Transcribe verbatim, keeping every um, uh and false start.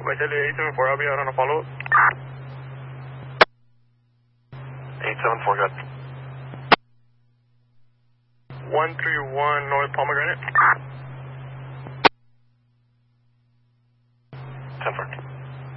Quebec Charlie eight seven four, I'll be out on a follow-up. eight seven four, good. one three one North Pomegranate. ten four.